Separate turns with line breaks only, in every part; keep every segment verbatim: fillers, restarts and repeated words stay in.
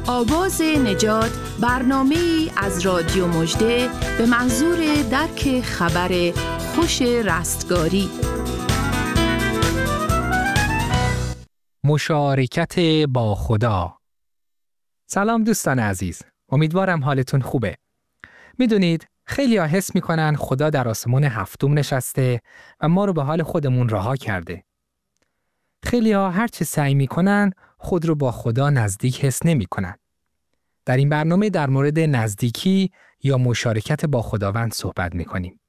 آواز نجات، برنامه‌ای از رادیو مژده به منظور درک خبر خوش رستگاری.
مشارکت با خدا. سلام دوستان عزیز، امیدوارم حالتون خوبه. میدونید خیلی ها حس میکنن خدا در آسمان هفتم نشسته و ما رو به حال خودمون رها کرده. خیلی ها هرچی سعی میکنن خود رو با خدا نزدیک حس نمیکنن. در این برنامه در مورد نزدیکی یا مشارکت با خداوند صحبت میکنیم.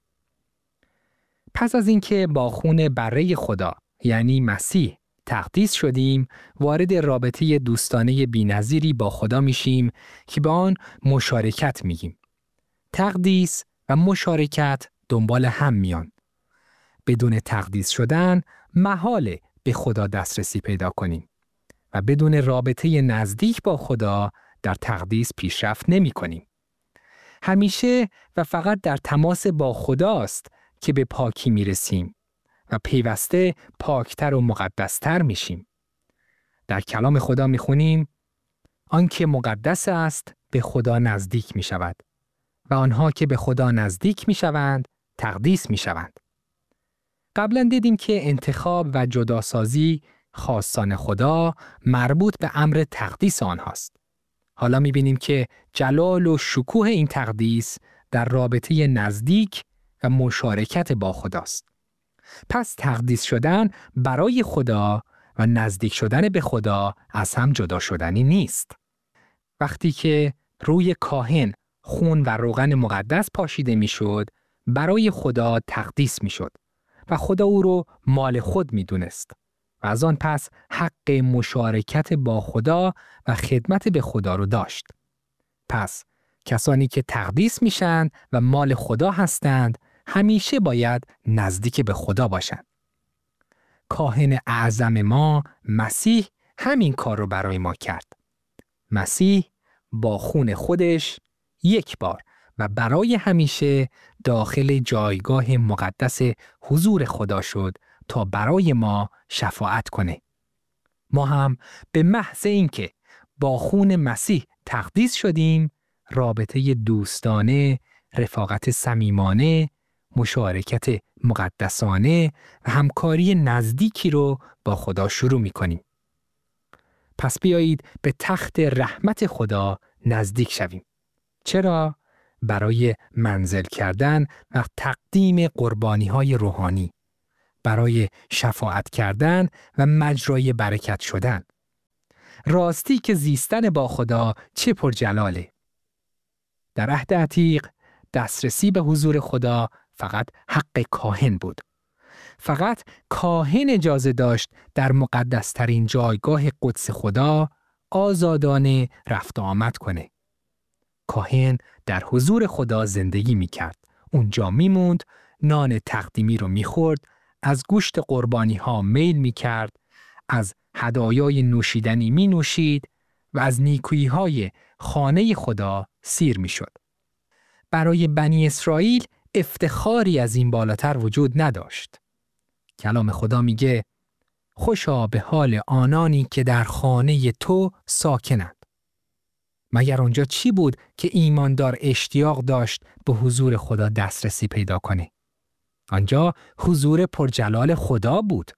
پس از اینکه با خون بره خدا یعنی مسیح تقدیس شدیم، وارد رابطه دوستانه بی‌نظیری با خدا میشیم که به آن مشارکت میگیم. تقدیس و مشارکت دنبال هم میان. بدون تقدیس شدن محاله به خدا دسترسی پیدا کنیم و بدون رابطه نزدیک با خدا در تقدیس پیشرفت نمی کنیم. همیشه و فقط در تماس با خداست که به پاکی می رسیم و پیوسته پاکتر و مقدستر می شیم. در کلام خدا می خونیم آنکه مقدس است به خدا نزدیک می شود و آنها که به خدا نزدیک می شوند تقدیس می شوند. قبلا دیدیم که انتخاب و جداسازی خاصان خدا مربوط به امر تقدیس آنهاست. حالا می بینیم که جلال و شکوه این تقدیس در رابطه نزدیک و مشارکت با خداست. پس تقدیس شدن برای خدا و نزدیک شدن به خدا از هم جدا شدنی نیست. وقتی که روی کاهن خون و روغن مقدس پاشیده می شد، برای خدا تقدیس می شد و خدا او رو مال خود می دونست. و از آن پس حق مشارکت با خدا و خدمت به خدا رو داشت. پس کسانی که تقدیس میشن و مال خدا هستند همیشه باید نزدیک به خدا باشند. کاهن اعظم ما مسیح همین کار رو برای ما کرد. مسیح با خون خودش یک بار و برای همیشه داخل جایگاه مقدس حضور خدا شد تا برای ما شفاعت کنه. ما هم به محض اینکه با خون مسیح تقدیس شدیم، رابطه دوستانه، رفاقت صمیمانه، مشارکت مقدسانه و همکاری نزدیکی رو با خدا شروع می‌کنیم. پس بیایید به تخت رحمت خدا نزدیک شویم. چرا؟ برای منزل کردن و تقدیم قربانی‌های روحانی، برای شفاعت کردن و مجرای برکت شدن. راستی که زیستن با خدا چه پرجلاله. در عهد عتیق دسترسی به حضور خدا فقط حق کاهن بود. فقط کاهن اجازه داشت در مقدسترین جایگاه قدس خدا آزادانه رفت و آمد کنه. کاهن در حضور خدا زندگی می کرد. اونجا می موند، نان تقدیمی رو می خورد، از گوشت قربانی ها میل می کرد، از هدایای نوشیدنی می نوشید و از نیکویی های خانه خدا سیر می شد. برای بنی اسرائیل افتخاری از این بالاتر وجود نداشت. کلام خدا میگه خوشا به حال آنانی که در خانه تو ساکنند. مگر اونجا چی بود که ایماندار اشتیاق داشت به حضور خدا دسترسی پیدا کنه؟ آنجا حضور پرجلال خدا بود.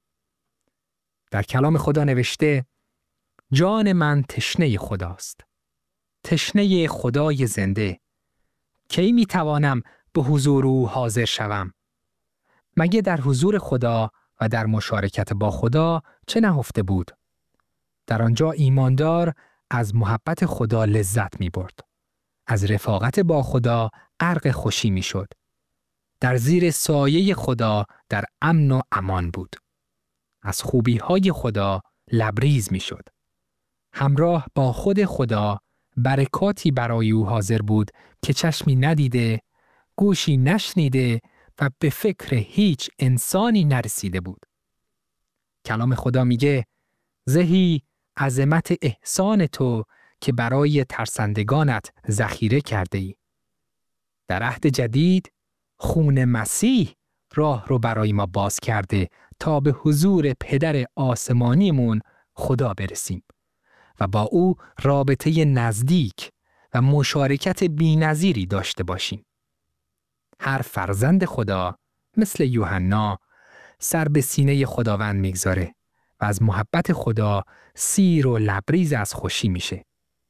در کلام خدا نوشته جان من تشنه خداست. تشنه خدای زنده. کی می توانم به حضور او حاضر شوم؟ مگه در حضور خدا و در مشارکت با خدا چه نهفته بود؟ در آنجا ایماندار از محبت خدا لذت می برد. از رفاقت با خدا غرق خوشی می شد. در زیر سایه خدا در امن و امان بود. از خوبی های خدا لبریز می شد. همراه با خود خدا برکاتی برای او حاضر بود که چشمی ندیده، گوشی نشنیده و به فکر هیچ انسانی نرسیده بود. کلام خدا میگه زهی عظمت احسان تو که برای ترسندگانت ذخیره کرده ای. در عهد جدید خون مسیح راه رو برای ما باز کرده تا به حضور پدر آسمانیمون خدا برسیم و با او رابطه نزدیک و مشارکت بی‌نظیری داشته باشیم. هر فرزند خدا مثل یوحنا سر به سینه خداوند میگذاره و از محبت خدا سیر و لبریز از خوشی میشه.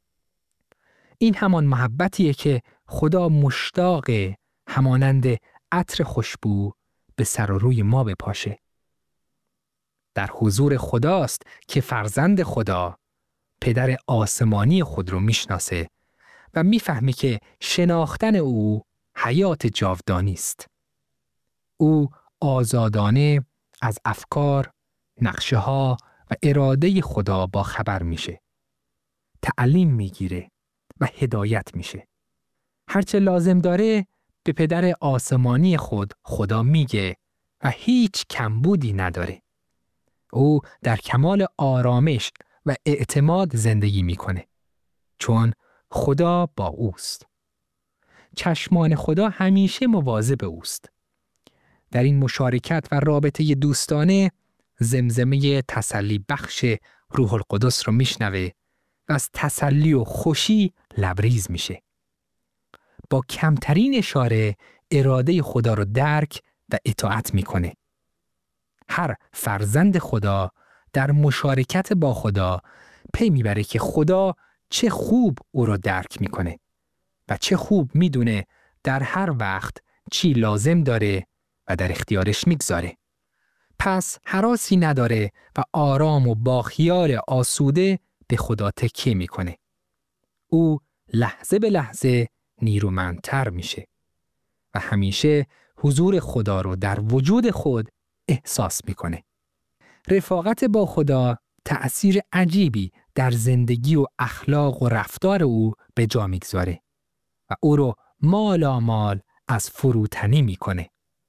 این همان محبتیه که خدا مشتاق همانند عطر خوشبو به سر و روی ما بپاشه. در حضور خداست که فرزند خدا پدر آسمانی خود رو میشناسه و میفهمه که شناختن او حیات جاودانی است. او آزادانه از افکار، نقشه ها و اراده خدا با خبر میشه. تعلیم میگیره و هدایت میشه. هرچه لازم داره به پدر آسمانی خود خدا میگه و هیچ کمبودی نداره. او در کمال آرامش و اعتماد زندگی میکنه چون خدا با اوست. چشمان خدا همیشه مواظب اوست. در این مشارکت و رابطه دوستانه زمزمه تسلی بخش روح القدس رو میشنوه و از تسلی و خوشی لبریز میشه. با کمترین اشاره اراده خدا رو درک و اطاعت میکنه. هر فرزند خدا در مشارکت با خدا پی میبره که خدا چه خوب او رو درک میکنه و چه خوب میدونه در هر وقت چی لازم داره و در اختیارش میگذاره. پس هراسی نداره و آرام و با خیال آسوده به خدا تکیه میکنه. او لحظه به لحظه نیرومندتر میشه و همیشه حضور خدا رو در وجود خود احساس میکنه. رفاقت با خدا تأثیر عجیبی در زندگی و اخلاق و رفتار او به جا میگذاره و او رو مالا مال از فروتنی میکنه.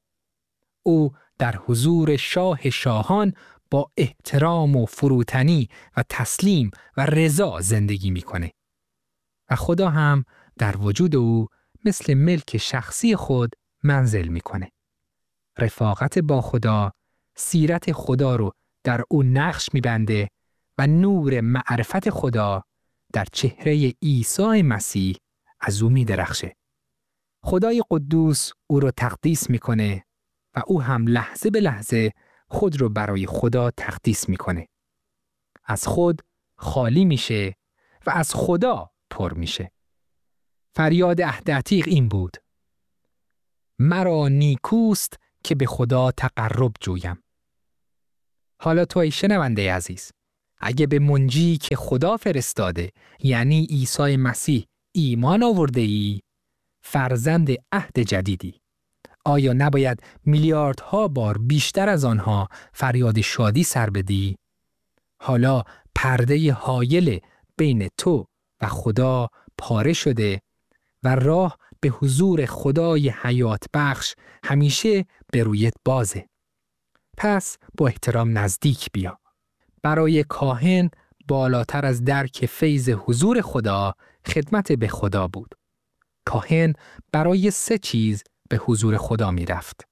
او در حضور شاه شاهان با احترام و فروتنی و تسلیم و رضا زندگی میکنه و خدا هم در وجود او مثل ملک شخصی خود منزل میکنه. رفاقت با خدا سیرت خدا رو در او نقش میبنده و نور معرفت خدا در چهره عیسی مسیح از او میدرخشه. خدای قدوس او رو تقدیس میکنه و او هم لحظه به لحظه خود رو برای خدا تقدیس میکنه. از خود خالی میشه و از خدا پر میشه. فریاد عهد عتیق این بود: مرا نیکوست که به خدا تقرب جویم. حالا تو ای شنونده عزیز، اگه به منجی که خدا فرستاده یعنی عیسی مسیح ایمان آورده ای، فرزند عهد جدیدی، آیا نباید میلیاردها بار بیشتر از آنها فریاد شادی سر بدی؟ حالا پرده حایل بین تو و خدا پاره شده و راه به حضور خدای حیات بخش همیشه به رویت بازه. پس با احترام نزدیک بیا. برای کاهن بالاتر از درک فیض حضور خدا خدمت به خدا بود. کاهن برای سه چیز به حضور خدا می رفت.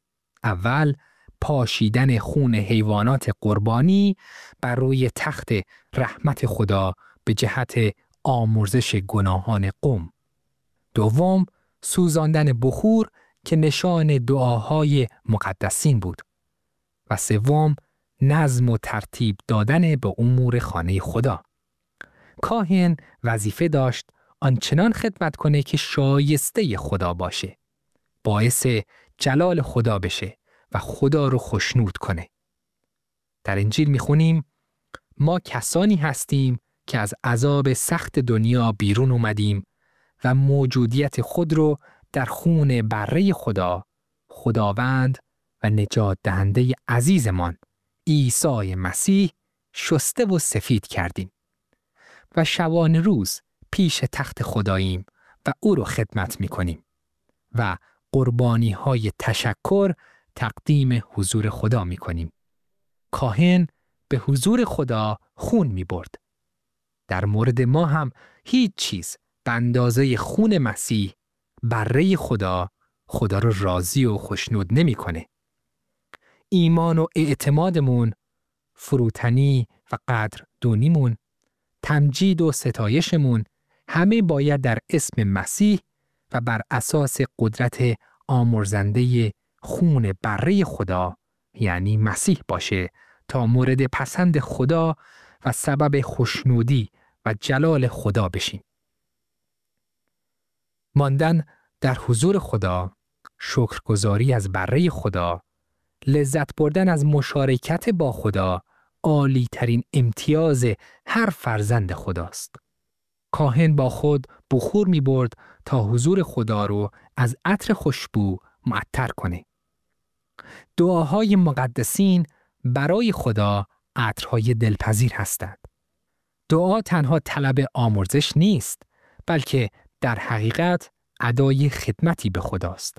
اول، پاشیدن خون حیوانات قربانی بر روی تخت رحمت خدا به جهت آمرزش گناهان قوم. دوم، سوزاندن بخور که نشان دعاهای مقدسین بود. و سوم، نظم و ترتیب دادن به امور خانه خدا. کاهن وظیفه داشت آنچنان خدمت کنه که شایسته خدا باشه، باعث جلال خدا بشه و خدا رو خوشنود کنه. در انجیل میخونیم ما کسانی هستیم که از عذاب سخت دنیا بیرون اومدیم و موجودیت خود رو در خون بره خدا، خداوند و نجات دهنده عزیزمان عیسی مسیح شسته و سفید کردیم و شبانه روز پیش تخت خداییم و او رو خدمت میکنیم و قربانی های تشکر تقدیم حضور خدا میکنیم. کاهن به حضور خدا خون میبرد. در مورد ما هم هیچ چیز به اندازه خون مسیح بره خدا خدا رو راضی و خوشنود نمیکنه. ایمان و اعتمادمون، فروتنی و قدر دونیمون تمجید و ستایشمون همه باید در اسم مسیح و بر اساس قدرت آمرزنده خون بره خدا یعنی مسیح باشه تا مورد پسند خدا و سبب خوشنودی و جلال خدا بشیم. ماندن در حضور خدا، شکرگزاری از بره خدا، لذت بردن از مشارکت با خدا عالی ترین امتیاز هر فرزند خداست. کاهن با خود بخور می برد تا حضور خدا رو از عطر خوشبو معطر کنه. دعاهای مقدسین برای خدا عطرهای دلپذیر هستند. دعا تنها طلب آمرزش نیست، بلکه در حقیقت ادای خدمتی به خداست.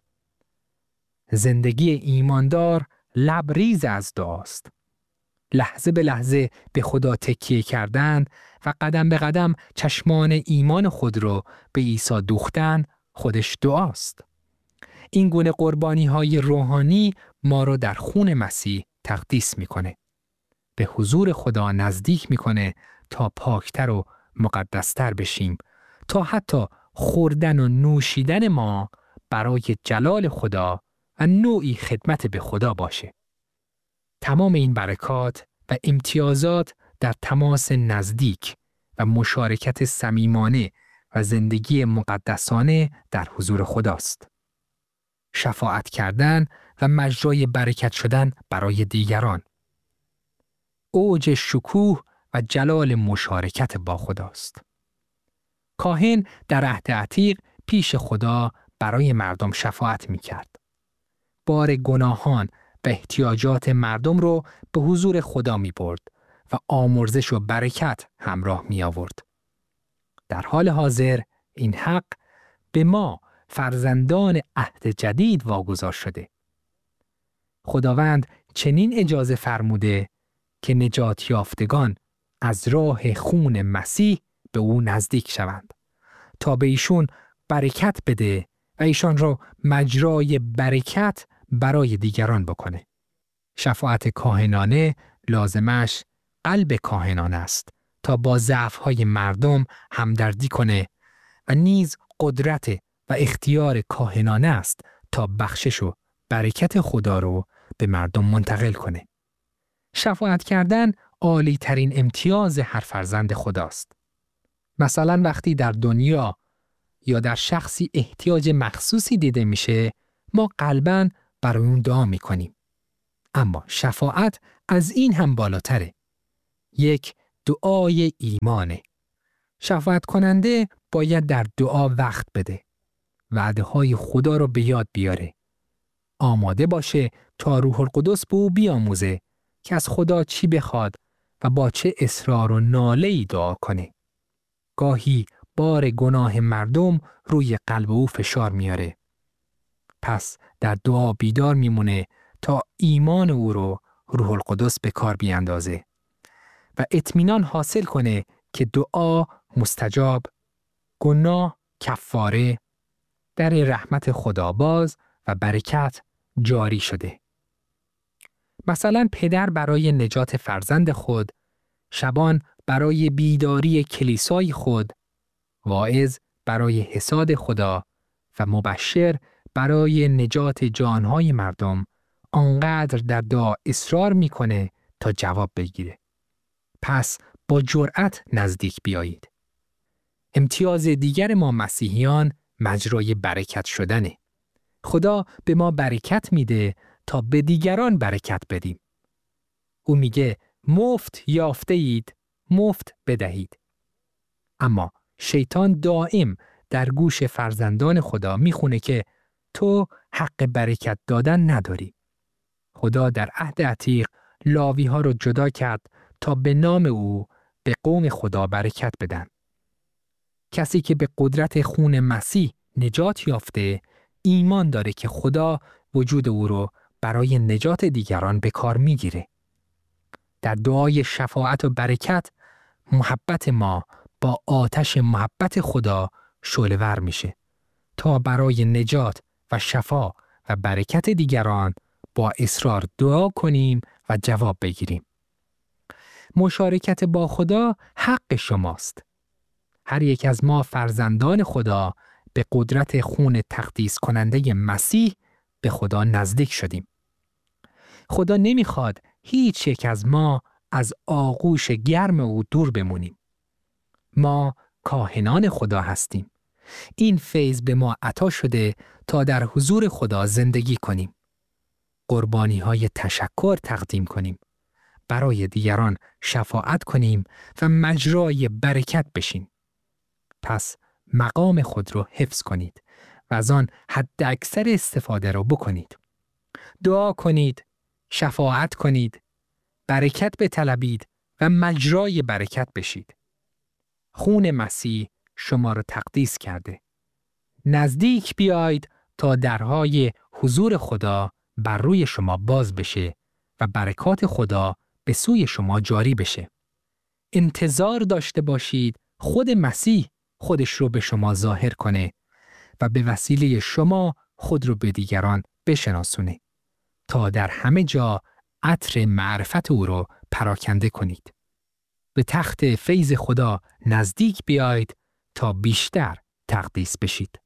زندگی ایماندار لبریز از دعاست. لحظه به لحظه به خدا تکیه کردن و قدم به قدم چشمان ایمان خود رو به عیسی دوختن خودش دعاست. این گونه قربانی های روحانی ما رو در خون مسیح تقدیس میکنه. به حضور خدا نزدیک میکنه تا پاکتر و مقدستر بشیم، تا حتی خوردن و نوشیدن ما برای جلال خدا و نوعی خدمت به خدا باشه. تمام این برکات و امتیازات در تماس نزدیک و مشارکت صمیمانه و زندگی مقدسانه در حضور خداست. شفاعت کردن و مجرای برکت شدن برای دیگران. اوج شکوه و جلال مشارکت با خداست. کاهن در عهد عتیق پیش خدا برای مردم شفاعت می کرد. بار گناهان و احتیاجات مردم رو به حضور خدا می برد و آمرزش و برکت همراه می آورد. در حال حاضر این حق به ما فرزندان عهد جدید واگذار شده. خداوند چنین اجازه فرموده که نجات یافتگان از راه خون مسیح به او نزدیک شوند تا به ایشون برکت بده و ایشان را مجرای برکت برای دیگران بکنه. شفاعت کاهنانه لازمش قلب کاهنانه است تا با ضعف‌های مردم همدردی کنه و نیز قدرت و اختیار کاهنانه است تا بخشش و برکت خدا رو به مردم منتقل کنه. شفاعت کردن عالی ترین امتیاز هر فرزند خداست. مثلا وقتی در دنیا یا در شخصی احتیاج مخصوصی دیده میشه، ما قلباً برای اون دعا میکنیم. اما شفاعت از این هم بالاتره. یک دعای ایمانه. شفاعت کننده باید در دعا وقت بده. وعده های خدا رو به یاد بیاره. آماده باشه تا روح القدس به او بیاموزه که از خدا چی بخواد و با چه اصرار و ناله‌ای دعا کنه. گاهی بار گناه مردم روی قلب او فشار میاره. پس در دعا بیدار میمونه تا ایمان او رو روح القدس به کار بیاندازه و اطمینان حاصل کنه که دعا مستجاب، گناه کفاره، در رحمت خدا باز و برکت جاری شده. مثلا پدر برای نجات فرزند خود، شبان برای بیداری کلیسای خود، واعظ برای حساد خدا و مبشر برای نجات جانهای مردم آنقدر در دعا اصرار میکنه تا جواب بگیره. پس با جرأت نزدیک بیایید. امتیاز دیگر ما مسیحیان مجرای برکت شدنه. خدا به ما برکت میده تا به دیگران برکت بدیم. او میگه مفت یافته اید، مفت بدهید. اما شیطان دائم در گوش فرزندان خدا میخونه که تو حق برکت دادن نداری. خدا در عهد عتیق لاوی ها رو جدا کرد تا به نام او به قوم خدا برکت بدن. کسی که به قدرت خون مسیح نجات یافته ایمان داره که خدا وجود او رو برای نجات دیگران به کار میگیره. در دعای شفاعت و برکت محبت ما با آتش محبت خدا شعله‌ور میشه تا برای نجات و شفا و برکت دیگران با اصرار دعا کنیم و جواب بگیریم. مشارکت با خدا حق شماست. هر یک از ما فرزندان خدا به قدرت خون تقدیس کننده مسیح به خدا نزدیک شدیم. خدا نمیخواد هیچ یک از ما از آغوش گرم او دور بمونیم. ما کاهنان خدا هستیم. این فیض به ما عطا شده تا در حضور خدا زندگی کنیم. قربانی های تشکر تقدیم کنیم. برای دیگران شفاعت کنیم و مجرای برکت بشیم. پس مقام خود رو حفظ کنید و از آن حد اکثر استفاده رو بکنید. دعا کنید، شفاعت کنید، برکت بطلبید و مجرای برکت بشید. خون مسیح شما را تقدیس کرده. نزدیک بیایید تا درهای حضور خدا بر روی شما باز بشه و برکات خدا به سوی شما جاری بشه. انتظار داشته باشید خود مسیح خودش رو به شما ظاهر کنه و به وسیله شما خود رو به دیگران بشناسونه تا در همه جا عطر معرفت او رو پراکنده کنید. به تخت فیض خدا نزدیک بیایید تا بیشتر تقدیس بشید.